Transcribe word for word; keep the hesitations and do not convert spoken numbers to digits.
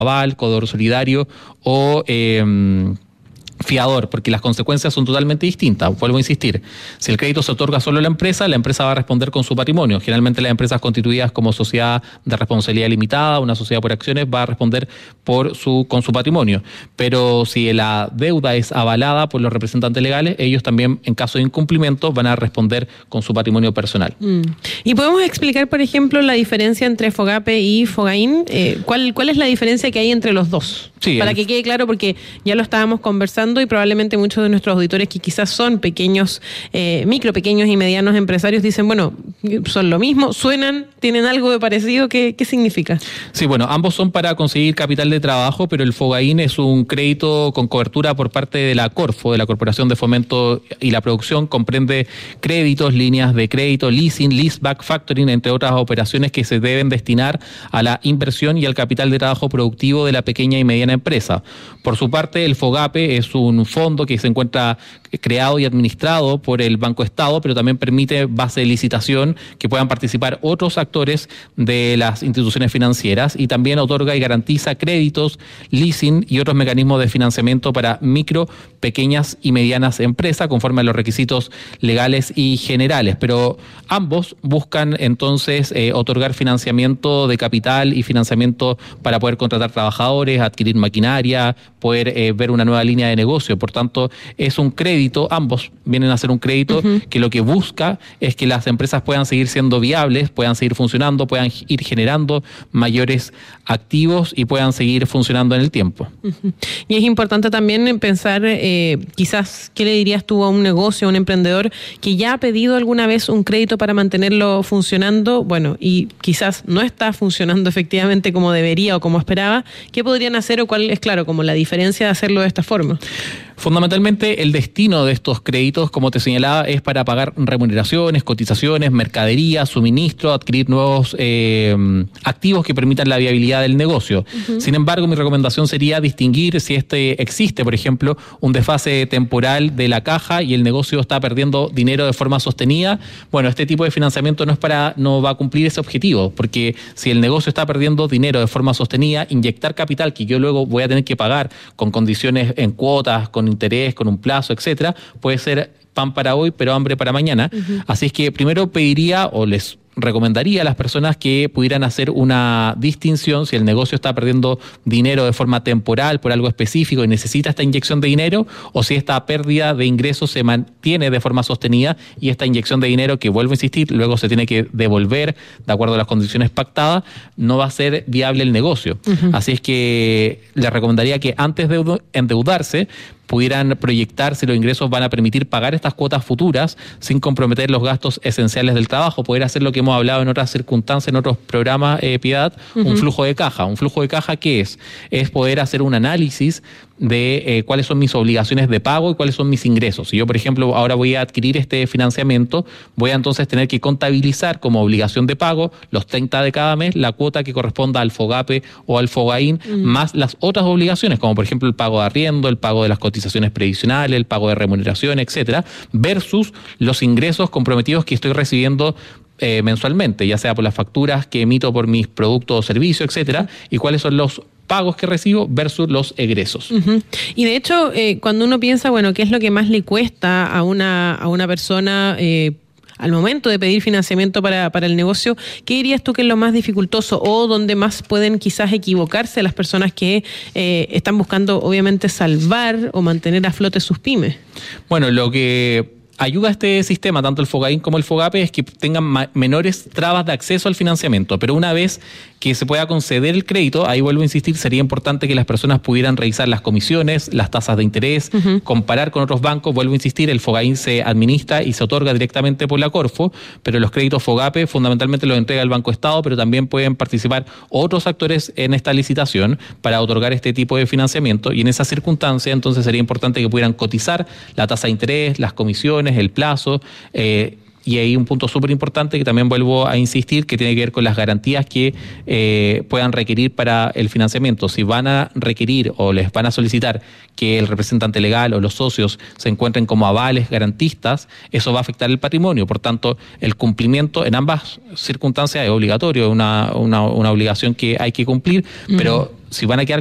aval, codor solidario o eh, fiador, porque las consecuencias son totalmente distintas. Vuelvo a insistir, si el crédito se otorga solo a la empresa, la empresa va a responder con su patrimonio. Generalmente las empresas constituidas como sociedad de responsabilidad limitada, una sociedad por acciones, va a responder por su, con su patrimonio. Pero si la deuda es avalada por los representantes legales, ellos también, en caso de incumplimiento, van a responder con su patrimonio personal. Mm. ¿Y podemos explicar, por ejemplo, la diferencia entre FOGAPE y FOGAIN? Eh, ¿cuál, ¿Cuál es la diferencia que hay entre los dos? Sí, Para el... que quede claro, porque ya lo estábamos conversando y probablemente muchos de nuestros auditores que quizás son pequeños, eh, micro, pequeños y medianos empresarios dicen, bueno, son lo mismo, suenan, tienen algo de parecido. ¿Qué, qué significa? Sí, bueno, ambos son para conseguir capital de trabajo, pero el FOGAIN es un crédito con cobertura por parte de la Corfo, de la Corporación de Fomento y la Producción. Comprende créditos, líneas de crédito, leasing, leaseback, factoring, entre otras operaciones que se deben destinar a la inversión y al capital de trabajo productivo de la pequeña y mediana empresa. Por su parte, el FOGAPE es un fondo que se encuentra creado y administrado por el Banco Estado, pero también permite base de licitación que puedan participar otros actores de las instituciones financieras y también otorga y garantiza créditos, leasing y otros mecanismos de financiamiento para micro, pequeñas y medianas empresas conforme a los requisitos legales y generales. Pero ambos buscan entonces eh, otorgar financiamiento de capital y financiamiento para poder contratar trabajadores, adquirir maquinaria, poder eh, ver una nueva línea de negocio. Por tanto, es un crédito, ambos vienen a ser un crédito uh-huh. que lo que busca es que las empresas puedan seguir siendo viables, puedan seguir funcionando, puedan ir generando mayores activos y puedan seguir funcionando en el tiempo. Uh-huh. Y es importante también pensar, eh, quizás, ¿qué le dirías tú a un negocio, a un emprendedor que ya ha pedido alguna vez un crédito para mantenerlo funcionando? Bueno, y quizás no está funcionando efectivamente como debería o como esperaba. ¿Qué podrían hacer o cuál es, claro, como la diferencia de hacerlo de esta forma? Fundamentalmente, el destino de estos créditos, como te señalaba, es para pagar remuneraciones, cotizaciones, mercadería, suministro, adquirir nuevos eh, activos que permitan la viabilidad del negocio. Uh-huh. Sin embargo, mi recomendación sería distinguir si este existe, por ejemplo, un desfase temporal de la caja y el negocio está perdiendo dinero de forma sostenida. Bueno, este tipo de financiamiento no es para, no va a cumplir ese objetivo, porque si el negocio está perdiendo dinero de forma sostenida, inyectar capital que yo luego voy a tener que pagar con condiciones en cuotas, con interés, con un plazo, etcétera, puede ser pan para hoy, pero hambre para mañana. Uh-huh. Así es que primero pediría o les recomendaría a las personas que pudieran hacer una distinción si el negocio está perdiendo dinero de forma temporal por algo específico y necesita esta inyección de dinero, o si esta pérdida de ingresos se mantiene de forma sostenida y esta inyección de dinero, que vuelvo a insistir, luego se tiene que devolver de acuerdo a las condiciones pactadas, no va a ser viable el negocio. Uh-huh. Así es que les recomendaría que antes de endeudarse pudieran proyectar si los ingresos van a permitir pagar estas cuotas futuras sin comprometer los gastos esenciales del trabajo, poder hacer lo que hemos hablado en otras circunstancias, en otros programas, eh, Piedad, uh-huh. un flujo de caja. ¿Un flujo de caja qué es? Es poder hacer un análisis de eh, cuáles son mis obligaciones de pago y cuáles son mis ingresos. Si yo, por ejemplo, ahora voy a adquirir este financiamiento, voy a entonces tener que contabilizar como obligación de pago los treinta de cada mes, la cuota que corresponda al FOGAPE o al FOGAIN, mm. más las otras obligaciones, como por ejemplo el pago de arriendo, el pago de las cotizaciones previsionales, el pago de remuneración, etcétera, versus los ingresos comprometidos que estoy recibiendo eh, mensualmente, ya sea por las facturas que emito por mis productos o servicios, etcétera, y cuáles son los pagos que recibo versus los egresos. Uh-huh. Y de hecho, eh, cuando uno piensa, bueno, ¿qué es lo que más le cuesta a una, a una persona eh, al momento de pedir financiamiento para, para el negocio? ¿Qué dirías tú que es lo más dificultoso o donde más pueden quizás equivocarse las personas que eh, están buscando, obviamente, salvar o mantener a flote sus pymes? Bueno, lo que ayuda a este sistema, tanto el FOGAIN como el FOGAPE, es que tengan ma- menores trabas de acceso al financiamiento. Pero una vez que se pueda conceder el crédito, ahí vuelvo a insistir, sería importante que las personas pudieran revisar las comisiones, las tasas de interés, uh-huh. comparar con otros bancos. Vuelvo a insistir, el FOGAIN se administra y se otorga directamente por la Corfo, pero los créditos FOGAPE fundamentalmente los entrega el Banco Estado, pero también pueden participar otros actores en esta licitación para otorgar este tipo de financiamiento, y en esa circunstancia entonces sería importante que pudieran cotizar la tasa de interés, las comisiones, el plazo, eh, Y hay un punto súper importante que también vuelvo a insistir, que tiene que ver con las garantías que eh, puedan requerir para el financiamiento. Si van a requerir o les van a solicitar que el representante legal o los socios se encuentren como avales garantistas, eso va a afectar el patrimonio. Por tanto, el cumplimiento en ambas circunstancias es obligatorio, es una, una, una obligación que hay que cumplir, uh-huh. pero si van a quedar